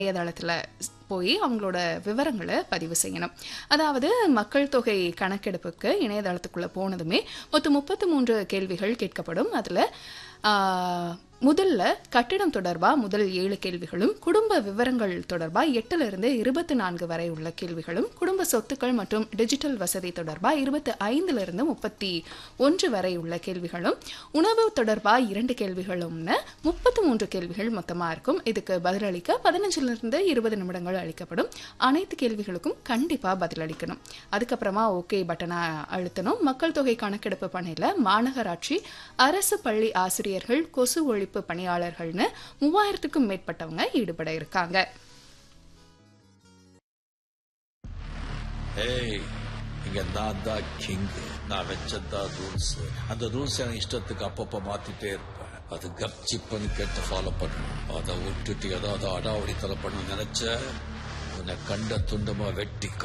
இணையதளத்துல போய் அவங்களோட விவரங்களை பதிவு செய்யணும். அதாவது மக்கள் தொகை கணக்கெடுப்புக்கு இணையதளத்துக்குள்ள போனதுமே மொத்தம் 33 கேள்விகள் கேட்கப்படும். அதுல முதல்ல கட்டிடம் தொடர்பா முதல் 7 கேள்விகளும், குடும்ப விவரங்கள் தொடர்பா 8 இருந்து 24 வரை உள்ள கேள்விகளும், குடும்ப சொத்துக்கள் மற்றும் டிஜிட்டல் வசதி தொடர்பா 25 இருந்து 31 வரை உள்ள கேள்விகளும், உணவு தொடர்பா 2 கேள்விகளும்னு 33 கேள்விகள் மொத்தமா இருக்கும். இதுக்கு பதிலளிக்க 15 இருந்து 20 நிமிடங்கள் அளிக்கப்படும். அனைத்து கேள்விகளுக்கும் கண்டிப்பா பதிலளிக்கணும். அதுக்கப்புறமா ஓகே பட்டனை அழுத்தணும். மக்கள் தொகை கணக்கெடுப்பு பணியில மாநகராட்சி, அரசு பள்ளி ஆசிரியர்கள், கொசு ஒழிப்பு பணியாளர்கள்னு 3000க்கும் மேற்பட்டவங்க ஈடுபட இருக்காங்க. இங்க நான் தான் கிங். நான் வச்சதா ரூல்ஸ். அந்த ரூல்ஸ் என் இஷ்டத்துக்கு அப்பப்ப மாத்திட்டே இருப்பேன். அது கப்சிப்புன்னு கேட்டு ஃபாலோ பண்ணணும். அதை விட்டுட்டு ஏதாவது அடாவடி தலை பண்ண நினைச்ச உன்னை கண்ட துண்டமா வெட்டி